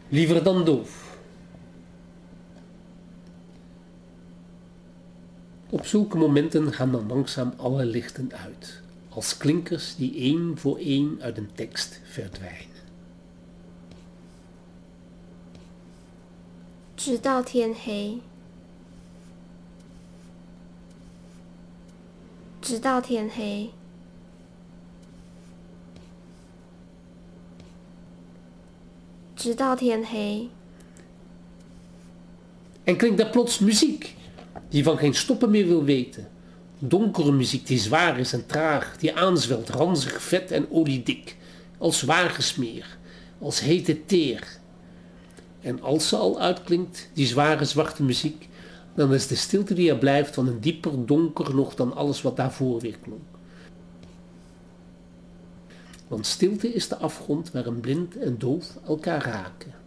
liever dan doof. Op zulke momenten gaan dan langzaam alle lichten uit, als klinkers die één voor één uit een tekst verdwijnen. 直到天黑，直到天黑，直到天黑。 En klinkt daar plots muziek, die van geen stoppen meer wil weten. Donkere muziek die zwaar is en traag, die aanzwelt, ranzig, vet en oliedik, als wagendsmeer, als hete teer. En als ze al uitklinkt, die zware zwarte muziek, dan is de stilte die er blijft van een dieper donker nog dan alles wat daarvoor weer klonk. Want stilte is de afgrond waar een blind en doof elkaar raken.